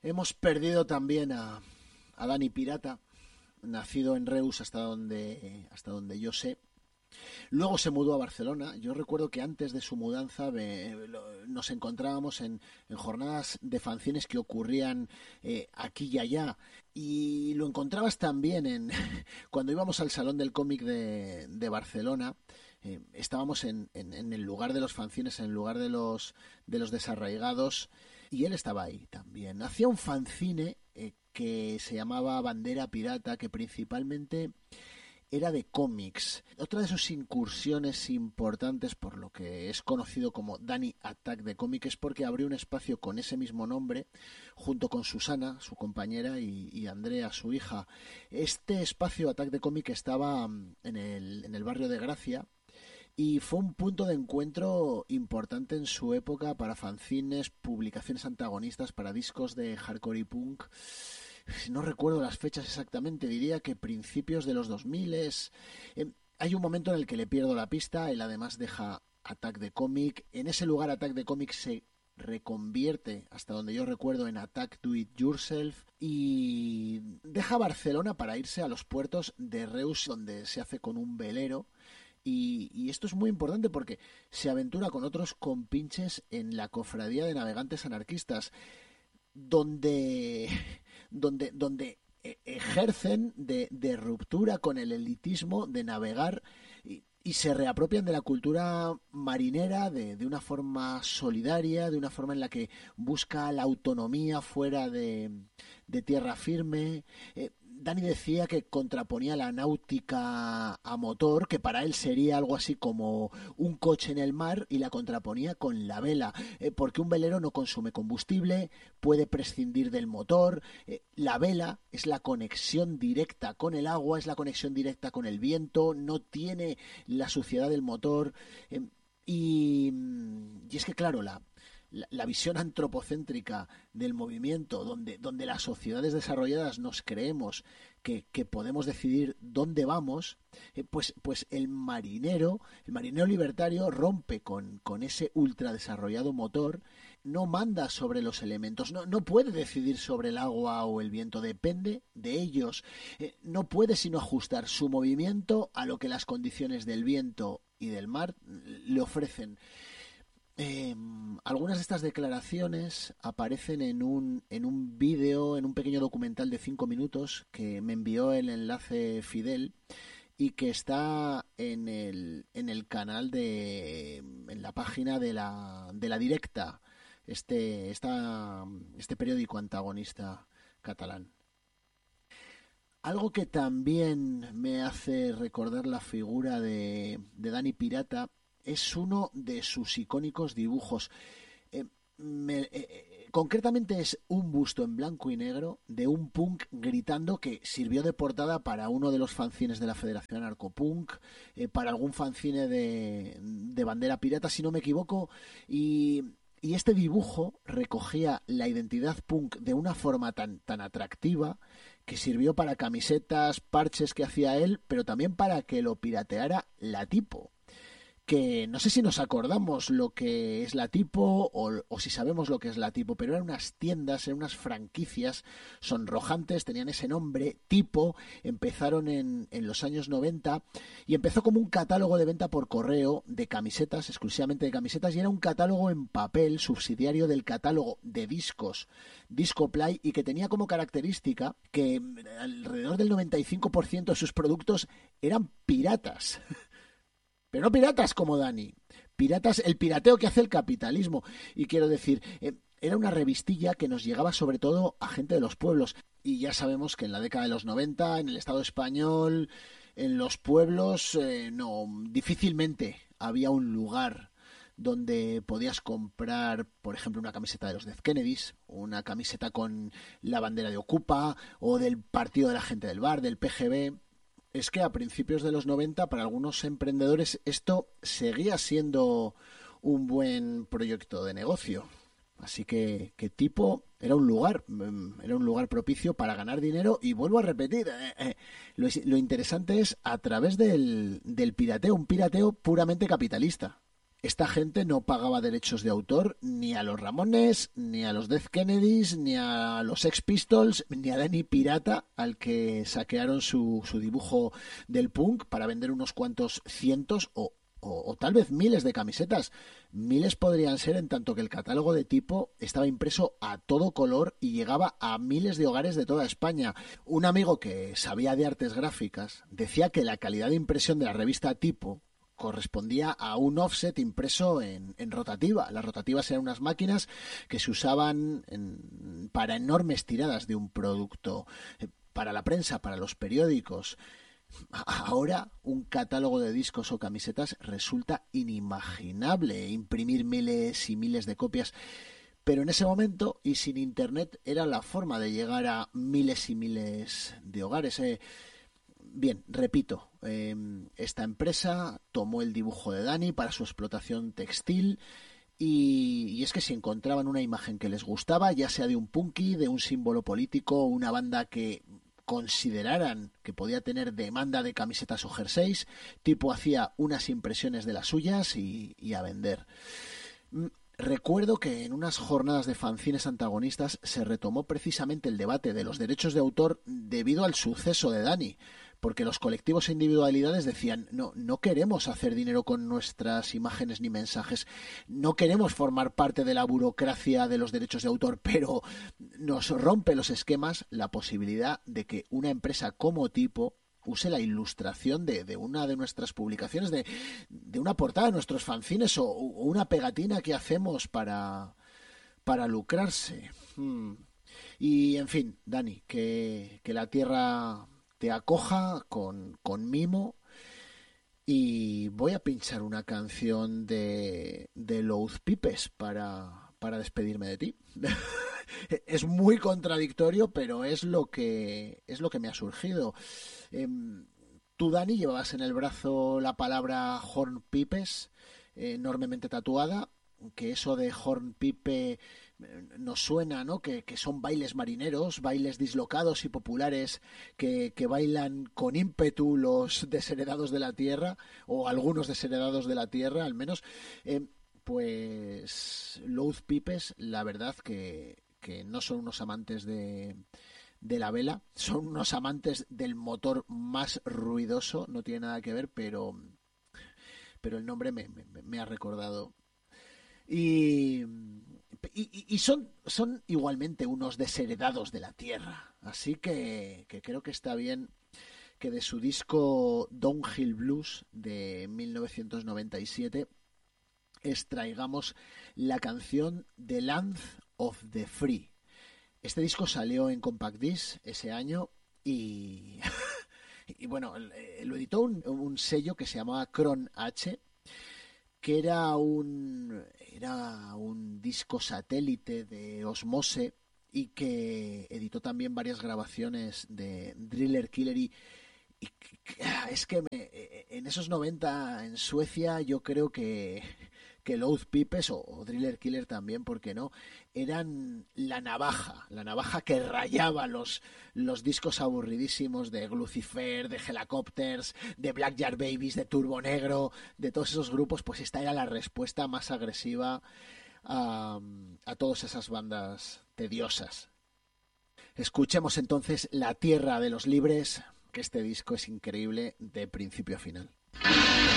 Hemos perdido también a Dani Pirata, nacido en Reus hasta donde yo sé. Luego se mudó a Barcelona. Yo recuerdo que antes de su mudanza nos encontrábamos en jornadas de fanzines que ocurrían aquí y allá. Y lo encontrabas también cuando íbamos al Salón del Cómic de Barcelona. Estábamos en el lugar de los fanzines, en el lugar de los desarraigados. Y él estaba ahí también. Hacía un fanzine que se llamaba Bandera Pirata, que principalmente era de cómics. Otra de sus incursiones importantes, por lo que es conocido como Danny Attack de cómic, es porque abrió un espacio con ese mismo nombre, junto con Susana, su compañera, y Andrea, su hija. Este espacio Attack de cómic estaba en el barrio de Gracia, y fue un punto de encuentro importante en su época para fanzines, publicaciones antagonistas, para discos de hardcore y punk. No recuerdo las fechas exactamente, diría que principios de los 2000. Hay un momento en el que le pierdo la pista. Él además deja Attack de Comic. En ese lugar Attack de Comic se reconvierte, hasta donde yo recuerdo, en Attack Do It Yourself, y deja Barcelona para irse a los puertos de Reus, donde se hace con un velero. Y esto es muy importante porque se aventura con otros compinches en la cofradía de navegantes anarquistas, donde, donde ejercen de ruptura con el elitismo de navegar, y se reapropian de la cultura marinera de una forma solidaria, de una forma en la que busca la autonomía fuera de tierra firme. Dani decía que contraponía la náutica a motor, que para él sería algo así como un coche en el mar, y la contraponía con la vela, porque un velero no consume combustible, puede prescindir del motor. La vela es la conexión directa con el agua, es la conexión directa con el viento, no tiene la suciedad del motor. Y es que, claro, la visión antropocéntrica del movimiento, donde las sociedades desarrolladas nos creemos que podemos decidir dónde vamos, pues el marinero libertario rompe con ese ultradesarrollado motor. No manda sobre los elementos, no puede decidir sobre el agua o el viento, depende de ellos. No puede sino ajustar su movimiento a lo que las condiciones del viento y del mar le ofrecen. Algunas de estas declaraciones aparecen en un vídeo, en un pequeño documental de 5 minutos que me envió el enlace Fidel, y que está en el canal en la página de la Directa, este periódico antagonista catalán. Algo que también me hace recordar la figura de Dani Pirata es uno de sus icónicos dibujos. Eh, Concretamente es un busto en blanco y negro de un punk gritando, que sirvió de portada para uno de los fanzines de la Federación Anarcopunk, para algún fanzine de bandera pirata, si no me equivoco. Y este dibujo recogía la identidad punk de una forma tan atractiva, que sirvió para camisetas, parches que hacía él, pero también para que lo pirateara la Tipo, que no sé si nos acordamos lo que es la Tipo, o si sabemos lo que es la Tipo, pero eran unas tiendas, eran unas franquicias sonrojantes, tenían ese nombre, Tipo. Empezaron en los años 90, y empezó como un catálogo de venta por correo de camisetas, exclusivamente de camisetas, y era un catálogo en papel subsidiario del catálogo de discos Discoplay, y que tenía como característica que alrededor del 95% de sus productos eran piratas. Pero no piratas como Dani, piratas, el pirateo que hace el capitalismo. Y quiero decir, era una revistilla que nos llegaba sobre todo a gente de los pueblos. Y ya sabemos que en la década de los 90, en el Estado español, en los pueblos, no, difícilmente había un lugar donde podías comprar, por ejemplo, una camiseta de los Death Kennedys, una camiseta con la bandera de Ocupa, o del Partido de la Gente del Bar, del PGB. Es que a principios de los 90, para algunos emprendedores, esto seguía siendo un buen proyecto de negocio. Así que Tipo era un lugar propicio para ganar dinero. Y vuelvo a repetir, lo interesante es a través del pirateo, un pirateo puramente capitalista. esta gente no pagaba derechos de autor ni a los Ramones, ni a los Dead Kennedys, ni a los Sex Pistols, ni a Danny Pirata, al que saquearon su dibujo del punk para vender unos cuantos cientos o tal vez miles de camisetas. Miles podrían ser, en tanto que el catálogo de Tipo estaba impreso a todo color y llegaba a miles de hogares de toda España. Un amigo que sabía de artes gráficas decía que la calidad de impresión de la revista Tipo correspondía a un offset impreso en rotativa. Las rotativas eran unas máquinas que se usaban para enormes tiradas de un producto, para la prensa, para los periódicos. Ahora un catálogo de discos o camisetas resulta inimaginable, imprimir miles y miles de copias, pero en ese momento y sin internet era la forma de llegar a miles y miles de hogares. Bien, repito, esta empresa tomó el dibujo de Dani para su explotación textil y es que si encontraban una imagen que les gustaba, ya sea de un punky, de un símbolo político, una banda que consideraran que podía tener demanda de camisetas o jerseys, Tipo hacía unas impresiones de las suyas y a vender. Recuerdo que en unas jornadas de fanzines antagonistas se retomó precisamente el debate de los derechos de autor debido al suceso de Dani, porque los colectivos e individualidades decían no queremos hacer dinero con nuestras imágenes ni mensajes, no queremos formar parte de la burocracia de los derechos de autor, pero nos rompe los esquemas la posibilidad de que una empresa como Tipo use la ilustración de una de nuestras publicaciones, de una portada de nuestros fanzines o una pegatina que hacemos para lucrarse. Y en fin, Dani, que la tierra te acoja con mimo. Y voy a pinchar una canción de Loud Pipes para despedirme de ti. Es muy contradictorio, pero es lo que me ha surgido. Tú, Dani, llevabas en el brazo la palabra hornpipes, enormemente tatuada, que eso de hornpipe nos suena, ¿no? Que son bailes marineros, bailes dislocados y populares que bailan con ímpetu los desheredados de la tierra, o algunos desheredados de la tierra, al menos. Pues Loud Pipes, la verdad que no son unos amantes de la vela, son unos amantes del motor más ruidoso, no tiene nada que ver, pero el nombre me ha recordado. Y son igualmente unos desheredados de la tierra, así que creo que está bien que de su disco Downhill Blues de 1997 extraigamos la canción The Land of the Free. Este disco salió en Compact Disc ese año y bueno, lo editó un sello que se llamaba Cron H, que era un disco satélite de Osmose y que editó también varias grabaciones de Driller Killer y es que en esos 90 en Suecia yo creo que Loud Pipes o Driller Killer también, ¿por qué no? Eran la navaja que rayaba los discos aburridísimos de Lucifer, de Helicopters, de Black Jar Babies, de Turbo Negro, de todos esos grupos. Pues esta era la respuesta más agresiva a todas esas bandas tediosas. Escuchemos entonces La Tierra de los Libres, que este disco es increíble de principio a final.